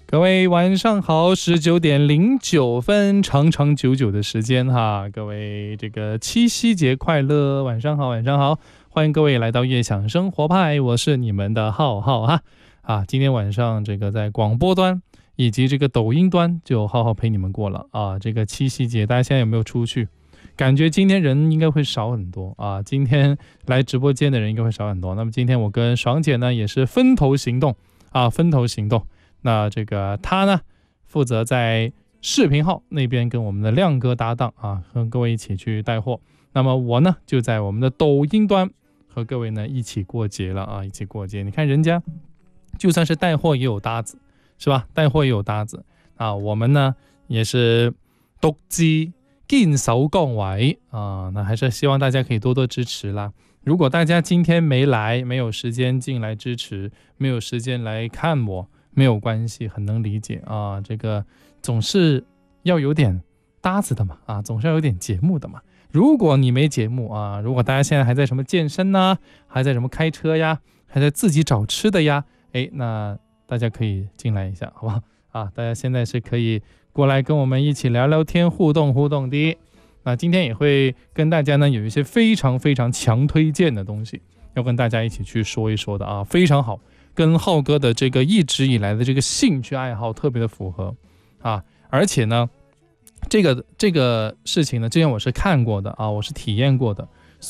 各位晚上好，19:09，长长久久的时间哈，各位这个七夕节快乐，晚上好，晚上好，欢迎各位来到悦享生活派，我是你们的浩浩哈今天晚上这个在广播端以及这个抖音端就浩浩陪你们过了这个七夕节，大家现在有没有出去？感觉今天人应该会少很多今天来直播间的人应该会少很多。那么今天我跟爽姐呢也是分头行动。那这个他呢负责在视频号那边跟我们的亮哥搭档和各位一起去带货。那么我呢就在我们的抖音端和各位呢一起过节了一起过节。你看人家就算是带货也有搭子，是吧？带货也有搭子我们呢也是独自坚守岗位那还是希望大家可以多多支持啦。如果大家今天没来，没有时间进来支持，没有时间来看我，没有关系，很能理解这个总是要有点搭子的嘛总是要有点节目的嘛。如果你没节目如果大家现在还在什么健身还在什么开车呀，还在自己找吃的呀，那大家可以进来一下，好不好大家现在是可以过来跟我们一起聊聊天，互动互动的。那今天也会跟大家呢有一些非常非常强推荐的东西要跟大家一起去说一说的非常好，跟浩哥的这个一直以来的这个兴趣爱好特别的符合而且呢这个事情呢之前我是看过的我是体验过的。